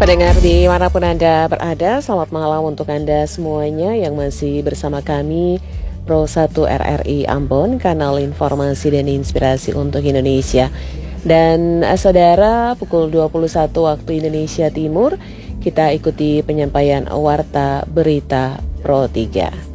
Pendengar dimanapun Anda berada, selamat malam untuk Anda semuanya yang masih bersama kami Pro 1 RRI Ambon, kanal informasi dan inspirasi untuk Indonesia. Dan saudara, pukul 21 waktu Indonesia Timur, kita ikuti penyampaian warta berita Pro 3.